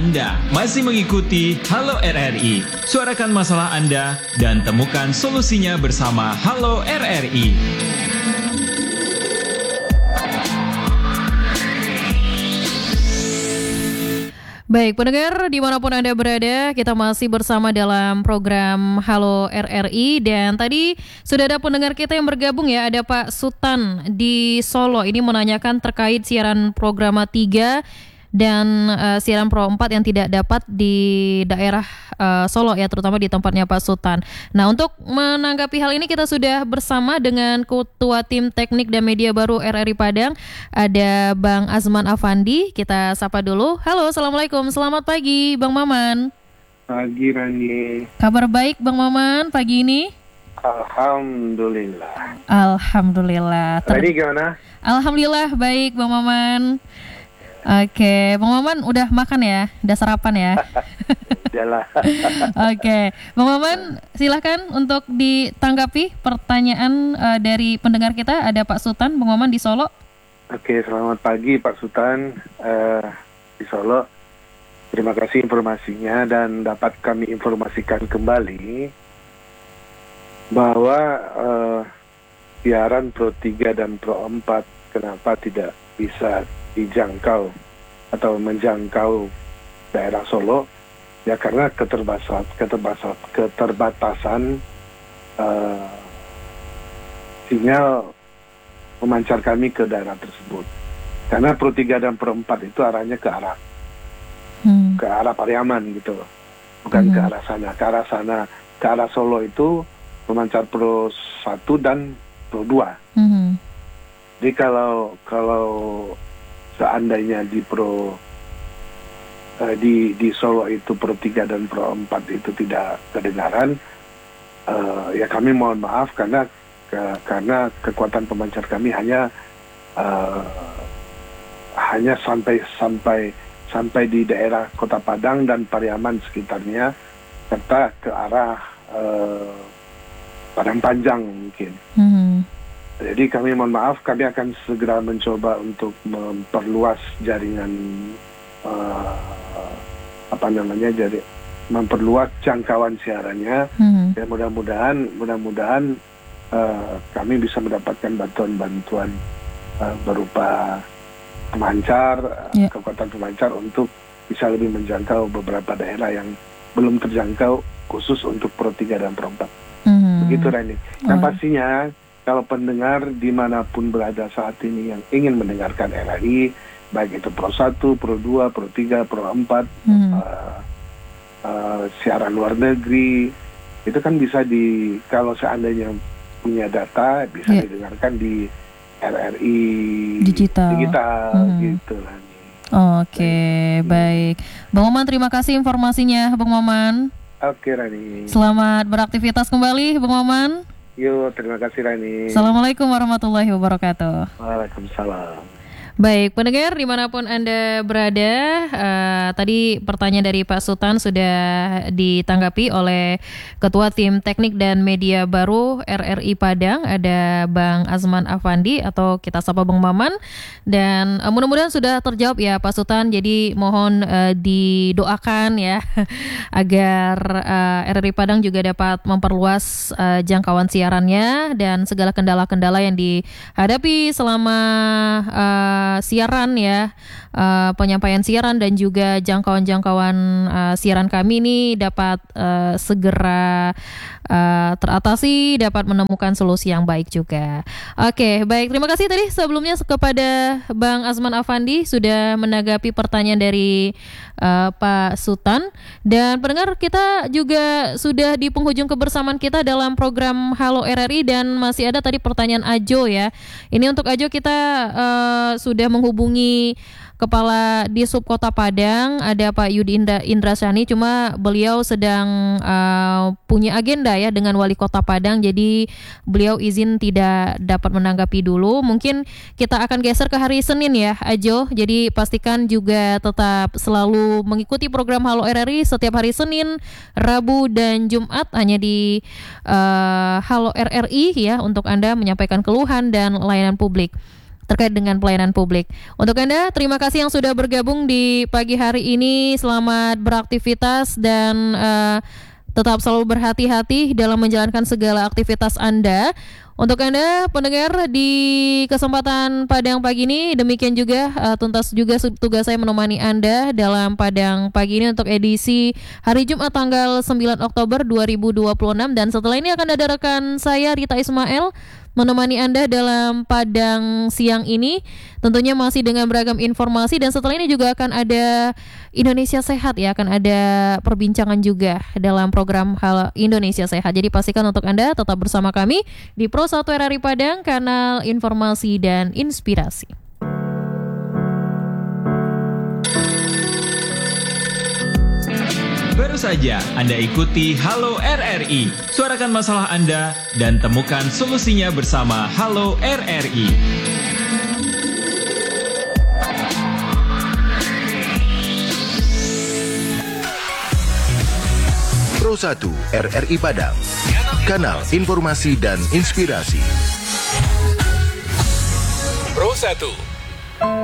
Anda masih mengikuti Halo RRI. Suarakan masalah Anda dan temukan solusinya bersama Halo RRI. Baik, pendengar dimanapun Anda berada, kita masih bersama dalam program Halo RRI. Dan tadi sudah ada pendengar kita yang bergabung ya, ada Pak Sutan di Solo. Ini menanyakan terkait siaran Programa 3 dan siaran Pro 4 yang tidak dapat di daerah Solo ya, terutama di tempatnya Pak Sutan. Nah, untuk menanggapi hal ini kita sudah bersama dengan Ketua Tim Teknik dan Media Baru RRI Padang, ada Bang Azman Afandi. Kita sapa dulu. Halo, Assalamualaikum, selamat pagi Bang Maman. Pagi Rani. Kabar baik Bang Maman pagi ini? Alhamdulillah. Alhamdulillah. Tadi gimana? Alhamdulillah baik Bang Maman. Oke, Bang Maman udah makan ya? Udah sarapan ya? Udah. Oke, Bang Maman silahkan untuk ditanggapi pertanyaan dari pendengar kita. Ada Pak Sutan, Bang Maman di Solo. Oke, selamat pagi Pak Sutan di Solo. Terima kasih informasinya dan dapat kami informasikan kembali bahwa siaran Pro 3 dan Pro 4 kenapa tidak bisa dijangkau atau menjangkau daerah Solo ya karena keterbatasan sinyal pemancar kami ke daerah tersebut. Karena Pro 3 dan Pro 4 itu arahnya ke arah Pariaman gitu loh. Bukan ke arah sana. Ke arah Solo itu pemancar Pro 1 dan Pro 2. Jadi kalau seandainya di di Solo itu Pro 3 dan Pro 4 itu tidak kedengaran, ya kami mohon maaf karena kekuatan pemancar kami hanya sampai di daerah Kota Padang dan Pariaman sekitarnya, serta ke arah Padang Panjang mungkin. Jadi kami mohon maaf, kami akan segera mencoba untuk memperluas jaringan memperluas jangkauan siarannya. Dan mudah-mudahan kami bisa mendapatkan bantuan berupa pemancar, kekuatan pemancar untuk bisa lebih menjangkau beberapa daerah yang belum terjangkau khusus untuk Pro 3 dan Pro 4. Begitu Rani. Yang pastinya kalau pendengar dimanapun berada saat ini yang ingin mendengarkan RRI, baik itu Pro 1, Pro 2, Pro 3, Pro 4, siaran luar negeri, itu kan bisa kalau seandainya punya data, bisa didengarkan di RRI digital gitu lah. Oke, baik. Bang Maman, terima kasih informasinya Bang Maman. Oke Rani. Selamat beraktivitas kembali Bang Maman. Yuk, terima kasih Rani. Assalamualaikum warahmatullahi wabarakatuh. Waalaikumsalam. Baik, pendengar dimanapun Anda berada, tadi pertanyaan dari Pak Sutan sudah ditanggapi oleh Ketua Tim Teknik dan Media Baru RRI Padang, ada Bang Azman Afandi atau kita sapa Bang Maman. Dan mudah-mudahan sudah terjawab ya Pak Sutan, jadi mohon didoakan ya agar RRI Padang juga dapat memperluas jangkauan siarannya dan segala kendala-kendala yang dihadapi selama siaran ya, penyampaian siaran dan juga jangkauan siaran kami ini dapat segera teratasi, dapat menemukan solusi yang baik juga. Oke, baik, terima kasih tadi sebelumnya kepada Bang Azman Afandi sudah menanggapi pertanyaan dari Pak Sutan. Dan pendengar, kita juga sudah di penghujung kebersamaan kita dalam program Halo RRI dan masih ada tadi pertanyaan Ajo ya. Ini untuk Ajo kita sudah menghubungi Kepala Disub Kota Padang, ada Pak Yudi Indrasani, cuma beliau sedang punya agenda ya dengan Wali Kota Padang, jadi beliau izin tidak dapat menanggapi dulu. Mungkin kita akan geser ke hari Senin ya Ajo, jadi pastikan juga tetap selalu mengikuti program Halo RRI setiap hari Senin, Rabu, dan Jumat hanya di Halo RRI ya, untuk Anda menyampaikan keluhan dan layanan publik. terkait dengan pelayanan publik. Untuk Anda, terima kasih yang sudah bergabung di pagi hari ini. Selamat beraktivitas dan tetap selalu berhati-hati dalam menjalankan segala aktivitas Anda. Untuk Anda pendengar di kesempatan Padang pagi ini, demikian juga tuntas juga tugas saya menemani Anda dalam Padang pagi ini untuk edisi hari Jumat tanggal 9 Oktober 2026, dan setelah ini akan ada rekan saya Rita Ismail menemani Anda dalam Padang siang ini, tentunya masih dengan beragam informasi, dan setelah ini juga akan ada Indonesia Sehat ya, akan ada perbincangan juga dalam program Halo Indonesia Sehat. Jadi pastikan untuk Anda tetap bersama kami di Pro 1 RRI Padang, kanal informasi dan inspirasi. Baru saja Anda ikuti Halo RRI. Suarakan masalah Anda dan temukan solusinya bersama Halo RRI. Pro 1 RRI Padang, kanal informasi dan inspirasi. Pro 1